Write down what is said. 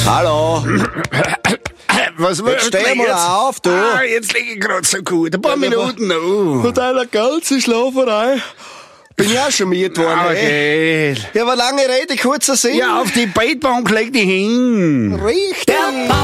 Hallo. Was willst du Steh mal auf, du. Jetzt liege ich gerade so gut. Ein paar Minuten noch. Von deiner ganzen Schlaferei bin ich auch schon miet worden. Okay. Ja, aber lange Rede, kurzer Sinn. Ja, auf die Bettbank leg dich hin. Richtig.